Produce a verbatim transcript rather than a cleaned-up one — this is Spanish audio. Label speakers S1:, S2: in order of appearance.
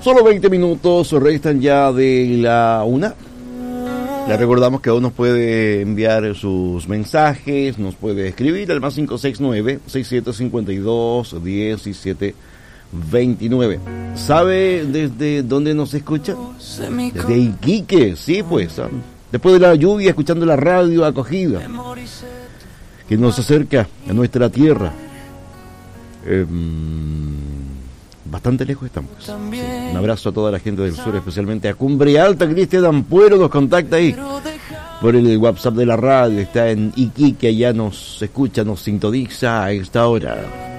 S1: Solo veinte minutos restan ya de la una. Le recordamos que aún nos puede enviar sus mensajes, nos puede escribir al más cinco seis nueve, seis siete cinco dos, uno siete dos nueve. ¿Sabe desde dónde nos escucha? Desde Iquique, sí, pues. Después de la lluvia, escuchando la radio acogida, que nos acerca a nuestra tierra. Eh, bastante lejos estamos. Sí. Un abrazo a toda la gente del sur, especialmente a Cumbre Alta. Cristian Ampuero nos contacta ahí por el WhatsApp de la radio. Está en Iquique, allá nos escucha, nos sintoniza a esta hora.